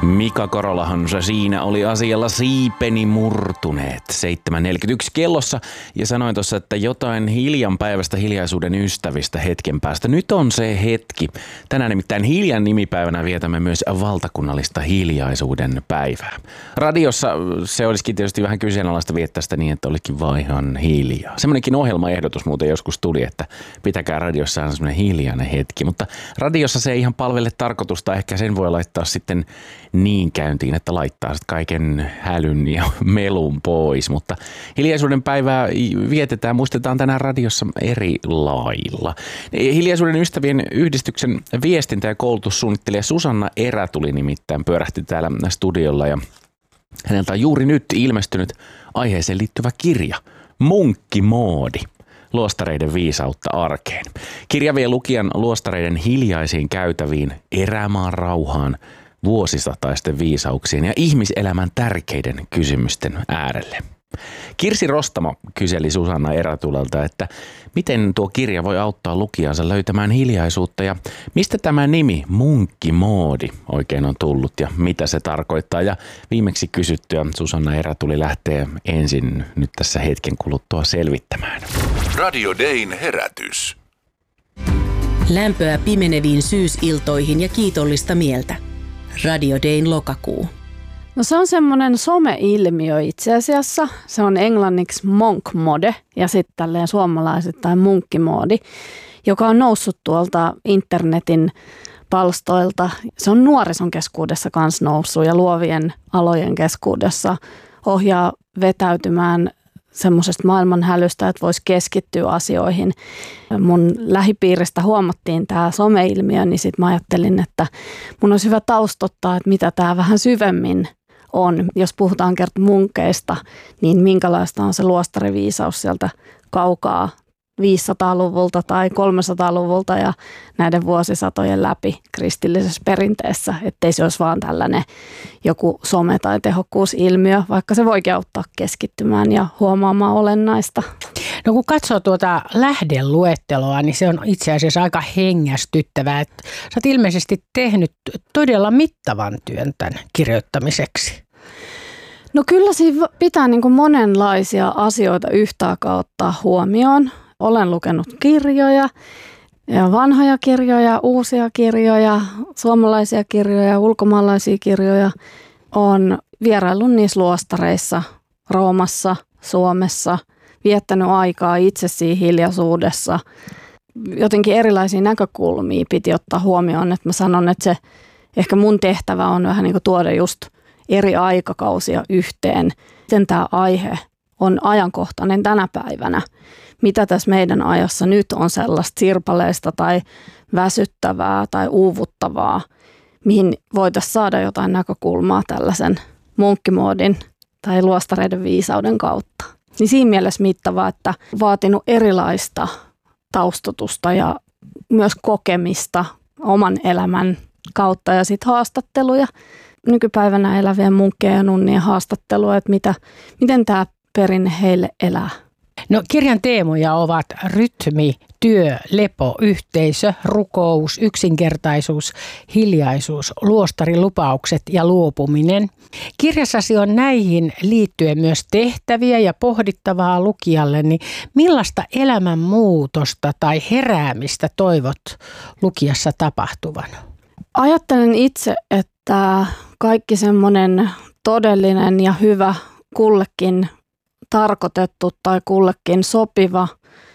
Mika Korolahan siinä oli asialla siipeni murtuneet 7.41 kellossa ja sanoin tuossa, että jotain hiljan päivästä hiljaisuuden ystävistä hetken päästä. Nyt on se hetki. Tänään nimittäin hiljan nimipäivänä vietämme myös valtakunnallista hiljaisuuden päivää. Radiossa se olisikin tietysti vähän kyseenalaista viettää sitä niin, että olikin vaan ihan hiljaa. Semmoinenkin ohjelmaehdotus muuten joskus tuli, että pitäkää radiossa aina semmoinen hiljainen hetki, mutta radiossa se ei ihan palvele tarkoitusta. Ehkä sen voi laittaa sitten niin käyntiin, että laittaa kaiken hälyn ja melun pois, mutta hiljaisuuden päivää vietetään, muistetaan tänään radiossa eri lailla. Hiljaisuuden ystävien yhdistyksen viestintä- ja koulutussuunnittelija Susanna Erätuli nimittäin pyörähti täällä studiolla ja häneltä on juuri nyt ilmestynyt aiheeseen liittyvä kirja, Munkkimoodi. Luostareiden viisautta arkeen. Kirja vie lukijan luostareiden hiljaisiin käytäviin, erämaan rauhaan, vuosisataisten viisauksien ja ihmiselämän tärkeiden kysymysten äärelle. Kirsi Rostamo kyseli Susanna Erätulelta, että miten tuo kirja voi auttaa lukijansa löytämään hiljaisuutta ja mistä tämä nimi Munkkimoodi oikein on tullut ja mitä se tarkoittaa. Ja viimeksi kysyttyä Susanna Erätuli lähtee ensin nyt tässä hetken kuluttua selvittämään. Radio Dayn herätys. Lämpöä pimeneviin syysiltoihin ja kiitollista mieltä. Radio Dayn lokakuu. No se on semmoinen some-ilmiö itse asiassa. Se on englanniksi monk mode ja sitten tälleen suomalaisittain munkkimoodi, joka on noussut tuolta internetin palstoilta. Se on nuorison keskuudessa kanssa noussut ja luovien alojen keskuudessa ohjaa vetäytymään semmoisesta maailman hälystä, että voisi keskittyä asioihin. Mun lähipiiristä huomattiin tämä some-ilmiö, niin sitten mä ajattelin, että mun olisi hyvä taustottaa, että mitä tämä vähän syvemmin on. Jos puhutaan kerta munkeista, niin minkälaista on se luostariviisaus sieltä kaukaa 500-luvulta tai 300-luvulta ja näiden vuosisatojen läpi kristillisessä perinteessä, ettei se olisi vaan tällainen joku some- tai tehokkuusilmiö, vaikka se voikin auttaa keskittymään ja huomaamaan olennaista. No kun katsoo tuota lähdeluetteloa, niin se on itse asiassa aika hengästyttävää. Sä oot ilmeisesti tehnyt todella mittavan työn tämän kirjoittamiseksi. No kyllä siinä pitää niin kuin monenlaisia asioita yhtä aikaa ottaa huomioon. Olen lukenut kirjoja, ja vanhoja kirjoja, uusia kirjoja, suomalaisia kirjoja, ulkomaalaisia kirjoja. Olen vieraillut niissä luostareissa Roomassa, Suomessa, viettänyt aikaa itse siinä hiljaisuudessa. Jotenkin erilaisia näkökulmia piti ottaa huomioon, että mä sanon, että se ehkä mun tehtävä on vähän niin kuin tuoda just eri aikakausia yhteen. Miten tämä aihe on ajankohtainen tänä päivänä? Mitä tässä meidän ajassa nyt on sellaista sirpaleista tai väsyttävää tai uuvuttavaa, mihin voitaisiin saada jotain näkökulmaa tällaisen munkkimoodin tai luostareiden viisauden kautta. Niin siinä mielessä mittavaa, että vaatinut erilaista taustotusta ja myös kokemista oman elämän kautta ja sitten haastatteluja. Nykypäivänä elävien munkkien ja nunnien haastattelua, että miten tämä perinne heille elää. No kirjan teemoja ovat rytmi, työ, lepo, yhteisö, rukous, yksinkertaisuus, hiljaisuus, luostarilupaukset ja luopuminen. Kirjassasi on näihin liittyen myös tehtäviä ja pohdittavaa lukijalle, niin millaista elämänmuutosta tai heräämistä toivot lukijassa tapahtuvan? Ajattelen itse, että kaikki semmoinen todellinen ja hyvä kullekin tarkoitettu tai kullekin sopiva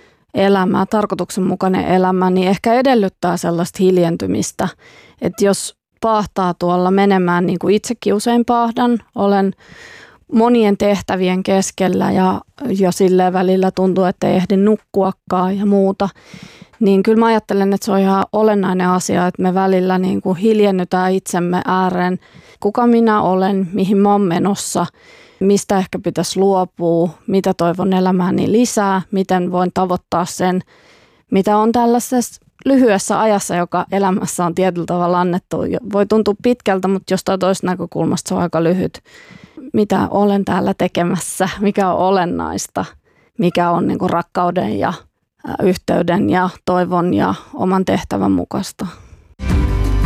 elämä, tarkoituksenmukainen elämä, niin ehkä edellyttää sellaista hiljentymistä. Että jos paahtaa tuolla menemään, niin kuin itsekin usein paahdan, olen monien tehtävien keskellä ja silleen välillä tuntuu, että ei ehdi nukkuakaan ja muuta, niin kyllä mä ajattelen, että se on ihan olennainen asia, että me välillä niin kuin hiljennytään itsemme ääreen, kuka minä olen, mihin mä oon menossa, mistä ehkä pitäisi luopua, mitä toivon elämääni lisää, miten voin tavoittaa sen, mitä on tällaisessa lyhyessä ajassa, joka elämässä on tietyllä tavalla annettu. Voi tuntua pitkältä, mutta jostain toisesta näkökulmasta se on aika lyhyt. Mitä olen täällä tekemässä, mikä on olennaista, mikä on niin kuin rakkauden ja yhteyden ja toivon ja oman tehtävän mukaista.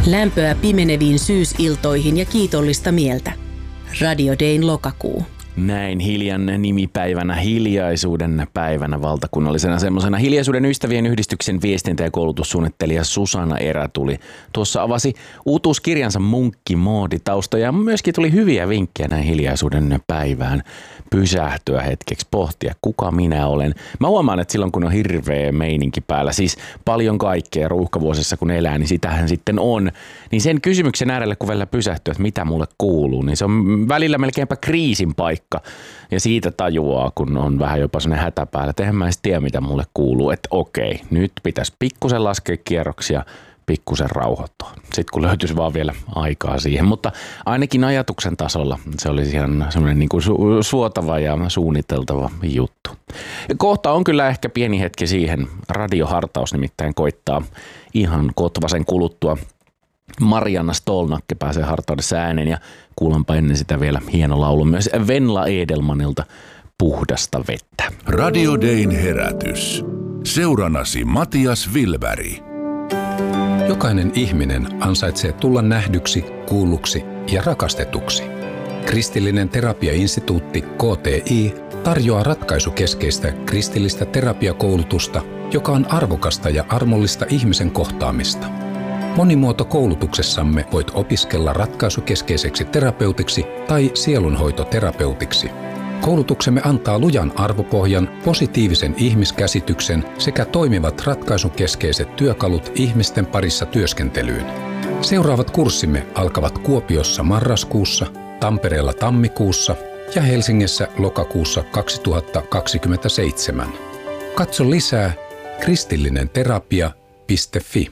Lämpöä pimeneviin syysiltoihin ja kiitollista mieltä. Radio Dayn lokakuu. Näin hiljan nimipäivänä, hiljaisuuden päivänä valtakunnallisena semmoisena Hiljaisuuden ystävien yhdistyksen viestintä- ja koulutussuunnittelija Susanna Erätuli tuossa avasi uutuuskirjansa Munkkimoodi-tausta ja myöskin tuli hyviä vinkkejä näin hiljaisuuden päivään pysähtyä hetkeksi, pohtia kuka minä olen. Mä huomaan, että silloin kun on hirveä meininki päällä, siis paljon kaikkea ruuhkavuosissa kun elää, niin sitähän sitten on, niin sen kysymyksen äärelle kun välillä pysähtyy, että mitä mulle kuuluu, niin se on välillä melkeinpä kriisin paikka. Ja siitä tajuaa, kun on vähän jopa sellainen hätä päällä, että eihän mä edes tiedä, mitä mulle kuuluu. Että okei, nyt pitäisi pikkusen laskea kierroksia, pikkusen rauhoittua. Sitten kun löytyisi vaan vielä aikaa siihen. Mutta ainakin ajatuksen tasolla se olisi ihan semmoinen niin kuin suotava ja suunniteltava juttu. Ja kohta on kyllä ehkä pieni hetki siihen. Radiohartaus nimittäin koittaa ihan kotvasen kuluttua. Marianna Stolnakke pääsee hartaudessa ääneen ja kuulempa ennen sitä vielä hieno laulu myös Venla Edelmanilta Puhdasta vettä. Radio Dayn herätys. Seurannasi Matias Vilberg. Jokainen ihminen ansaitsee tulla nähdyksi, kuulluksi ja rakastetuksi. Kristillinen terapiainstituutti KTI tarjoaa ratkaisukeskeistä kristillistä terapiakoulutusta, joka on arvokasta ja armollista ihmisen kohtaamista. Monimuotokoulutuksessamme voit opiskella ratkaisukeskeiseksi terapeutiksi tai sielunhoitoterapeutiksi. Koulutuksemme antaa lujan arvopohjan, positiivisen ihmiskäsityksen sekä toimivat ratkaisukeskeiset työkalut ihmisten parissa työskentelyyn. Seuraavat kurssimme alkavat Kuopiossa marraskuussa, Tampereella tammikuussa ja Helsingissä lokakuussa 2027. Katso lisää kristillinenterapia.fi.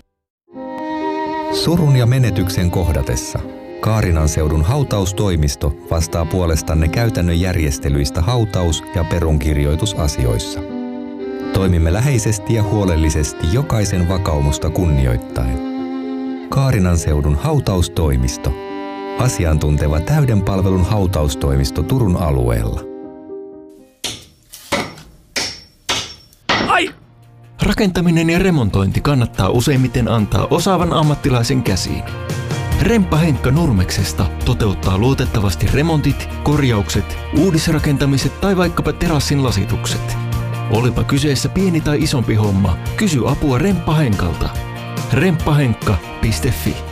Surun ja menetyksen kohdatessa Kaarinanseudun hautaustoimisto vastaa puolestanne käytännön järjestelyistä hautaus- ja perunkirjoitusasioissa. Toimimme läheisesti ja huolellisesti jokaisen vakaumusta kunnioittaen. Kaarinanseudun hautaustoimisto. Asiantunteva täyden palvelun hautaustoimisto Turun alueella. Ai! Rakentaminen ja remontointi kannattaa useimmiten antaa osaavan ammattilaisen käsiin. Remppa Henkka Nurmeksesta toteuttaa luotettavasti remontit, korjaukset, uudisrakentamiset tai vaikkapa terassin lasitukset. Olipa kyseessä pieni tai isompi homma, kysy apua Remppa Henkalta. remppahenkka.fi